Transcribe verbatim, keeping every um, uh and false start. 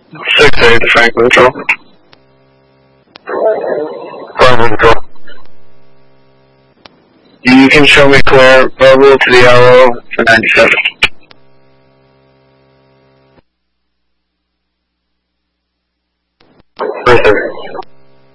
six eight to Franklin Control. Franklin Control. You can show me clear verbal to the L O for ninety-seven.